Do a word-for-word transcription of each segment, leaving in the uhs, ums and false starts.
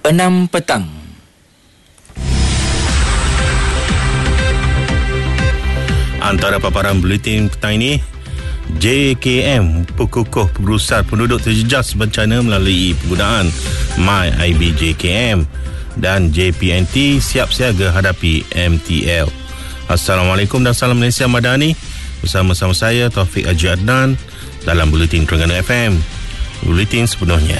enam petang. Antara paparan buletin petang ini, J K M perkukuh pengurusan penduduk terjejas bencana melalui penggunaan MyIB J K M, dan J P N T siap siaga hadapi M T L. Assalamualaikum dan salam Malaysia Madani. Bersama-sama saya Taufik Haji Adnan dalam Buletin Terengganu F M. Buletin sepenuhnya.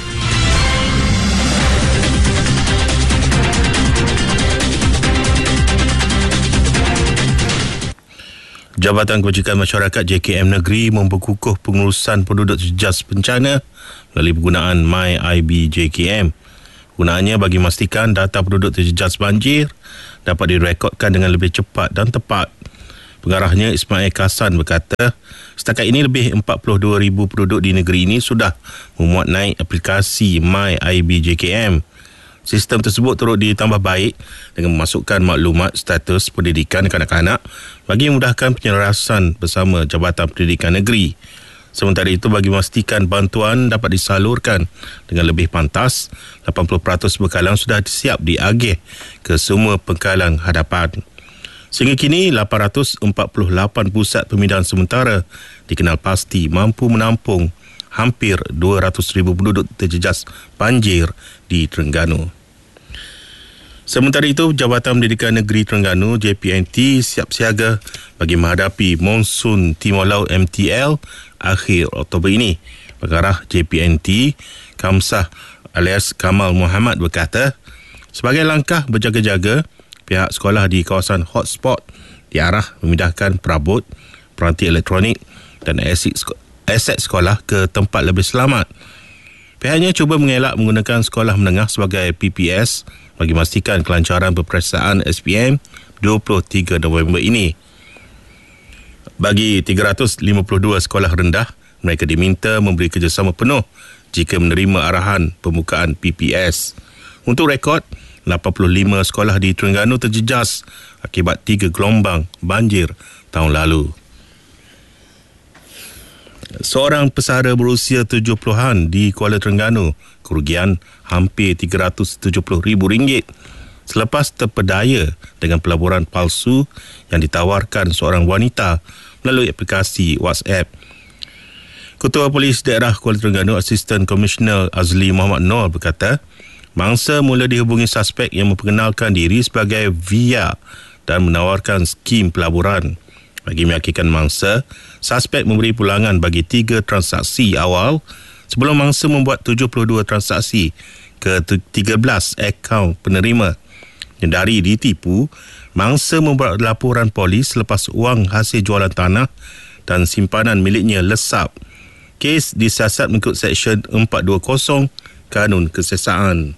Jabatan Kebajikan Masyarakat J K M Negeri memperkukuh pengurusan penduduk terjejas bencana melalui penggunaan MyIB J K M. Gunaannya bagi memastikan data penduduk terjejas banjir dapat direkodkan dengan lebih cepat dan tepat. Pengarahnya Ismail Kasan berkata, setakat ini lebih empat puluh dua ribu penduduk di negeri ini sudah memuat naik aplikasi MyIB J K M. Sistem tersebut turut ditambah baik dengan memasukkan maklumat status pendidikan kanak-kanak bagi memudahkan penyelarasan bersama Jabatan Pendidikan Negeri. Sementara itu, bagi memastikan bantuan dapat disalurkan dengan lebih pantas, lapan puluh peratus bekalan sudah siap diagih ke semua pengkalan hadapan. Sehingga kini, lapan ratus empat puluh lapan pusat pemindahan sementara dikenal pasti mampu menampung hampir dua ratus ribu penduduk terjejas banjir di Terengganu. Sementara itu, Jabatan Pendidikan Negeri Terengganu J P N T siap siaga bagi menghadapi monsun Timur Laut M T L akhir Oktober ini. Pengarah J P N T Kamsah alias Kamal Muhammad berkata, sebagai langkah berjaga-jaga, pihak sekolah di kawasan hotspot diarah memindahkan perabot, peranti elektronik dan aset sekolah ke tempat lebih selamat. Pihaknya cuba mengelak menggunakan sekolah menengah sebagai P P S bagi memastikan kelancaran peperiksaan S P M dua puluh tiga November ini. Bagi tiga ratus lima puluh dua sekolah rendah, mereka diminta memberi kerjasama penuh jika menerima arahan pembukaan P P S. Untuk rekod, lapan puluh lima sekolah di Terengganu terjejas akibat tiga gelombang banjir tahun lalu. Seorang pesara berusia tujuh puluhan di Kuala Terengganu kerugian hampir tiga ratus tujuh puluh ribu ringgit selepas terpedaya dengan pelaburan palsu yang ditawarkan seorang wanita melalui aplikasi WhatsApp. Ketua Polis Daerah Kuala Terengganu, Asisten Komisioner Azli Muhammad Noor berkata, mangsa mula dihubungi suspek yang memperkenalkan diri sebagai Via dan menawarkan skim pelaburan. Bagi meyakinkan mangsa, suspek memberi pulangan bagi tiga transaksi awal sebelum mangsa membuat tujuh puluh dua transaksi ke tiga belas akaun penerima. Dari ditipu, mangsa membuat laporan polis selepas wang hasil jualan tanah dan simpanan miliknya lesap. Kes disiasat mengikut Seksyen empat dua kosong Kanun Kesesaan.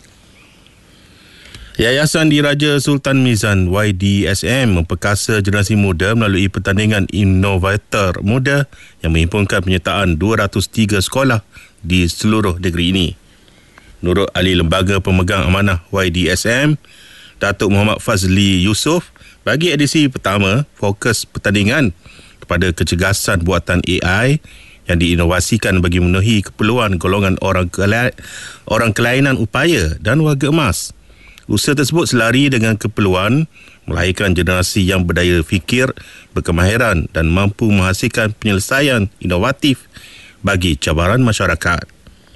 Yayasan Diraja Sultan Mizan Y D S M memperkasa generasi muda melalui pertandingan inovator muda yang menghimpunkan penyertaan dua ratus tiga sekolah di seluruh negeri ini. Menurut ahli lembaga pemegang amanah Y D S M, Datuk Muhammad Fazli Yusof, bagi edisi pertama, fokus pertandingan kepada kecergasan buatan A I yang diinovasikan bagi memenuhi keperluan golongan orang kelai- orang kelainan upaya dan warga emas. Usaha tersebut selari dengan keperluan melahirkan generasi yang berdaya fikir, berkemahiran dan mampu menghasilkan penyelesaian inovatif bagi cabaran masyarakat.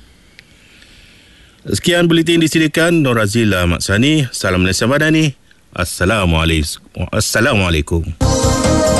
Sekian buletin disediakan Nur Razila Maksani. Salam Malaysia Madani. Assalamualaikum. Assalamualaikum.